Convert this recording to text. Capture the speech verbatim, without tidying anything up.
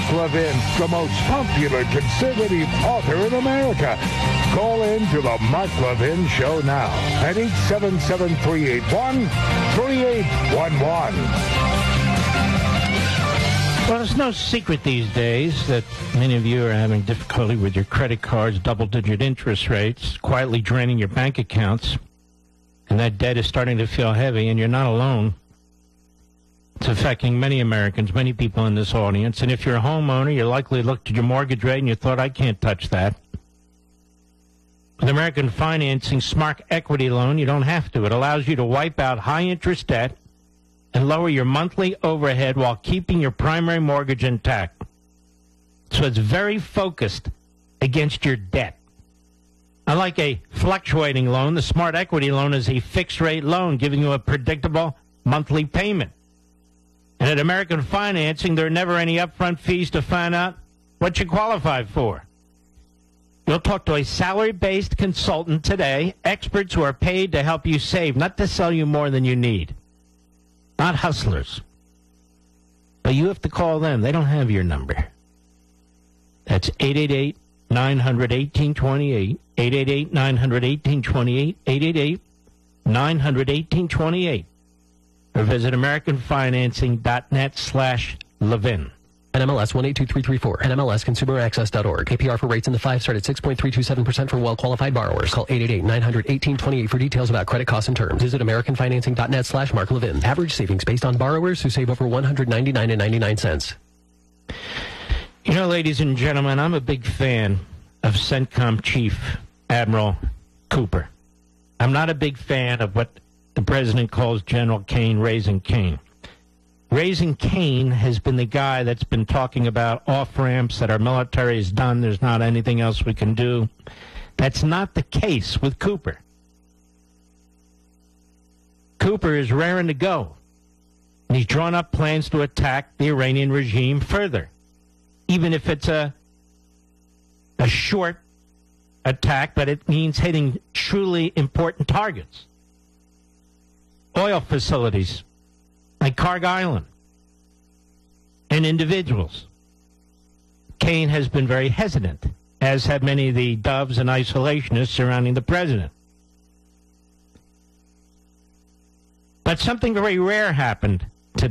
Levin, the most popular conservative author in America. Call in to the Mark Levin Show now at eight seven seven, three eight one, three eight one one. Well, it's no secret these days that many of you are having difficulty with your credit cards, double-digit interest rates, quietly draining your bank accounts, and that debt is starting to feel heavy, and you're not alone. It's affecting many Americans, many people in this audience, and if you're a homeowner, you likely looked at your mortgage rate and you thought, I can't touch that. With American Financing Smart Equity Loan, you don't have to. It allows you to wipe out high-interest debt and lower your monthly overhead while keeping your primary mortgage intact. So it's very focused against your debt. Unlike a fluctuating loan, the Smart Equity Loan is a fixed-rate loan giving you a predictable monthly payment. And at American Financing, there are never any upfront fees to find out what you qualify for. You'll talk to a salary-based consultant today, experts who are paid to help you save, not to sell you more than you need. Not hustlers. But you have to call them. They don't have your number. That's eight eight eight, nine hundred, eighteen twenty-eight, eight eight eight, nine hundred, eighteen twenty-eight, eight eight eight, nine hundred, eighteen twenty-eight. Or visit AmericanFinancing.net slash Levin. N M L S one eight two three three four. N M L S Consumer Access dot org. A P R for rates in the five start at six point three two seven percent for well-qualified borrowers. Call eight eight eight, nine hundred, eighteen twenty-eight for details about credit costs and terms. Visit AmericanFinancing.net slash Mark Levin. Average savings based on borrowers who save over one hundred ninety-nine dollars and ninety-nine cents. You know, ladies and gentlemen, I'm a big fan of CENTCOM Chief Admiral Cooper. I'm not a big fan of what the president calls General Cain raising Cain. Raising Cain has been the guy that's been talking about off-ramps that our military has done. There's not anything else we can do. That's not the case with Cooper. Cooper is raring to go. And he's drawn up plans to attack the Iranian regime further, even if it's a, a short attack, but it means hitting truly important targets. Oil facilities like Carg Island, and individuals. Cain has been very hesitant, as have many of the doves and isolationists surrounding the president. But something very rare happened